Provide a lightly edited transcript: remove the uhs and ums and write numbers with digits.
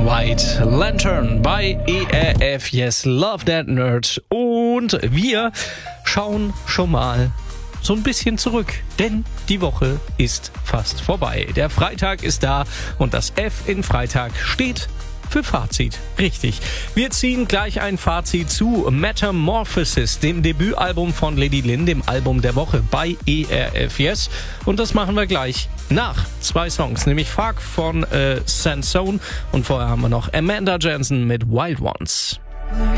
White Lantern bei ERF Yes Love That Nerd. Und wir schauen schon mal so ein bisschen zurück, denn die Woche ist fast vorbei. Der Freitag ist da und das F in Freitag steht für Fazit. Richtig. Wir ziehen gleich ein Fazit zu Metamorphosis, dem Debütalbum von Lady Lynn, dem Album der Woche bei ERF Yes. Und das machen wir gleich nach 2 Songs, nämlich Fuck von Sansone und vorher haben wir noch Amanda Jensen mit Wild Ones. We're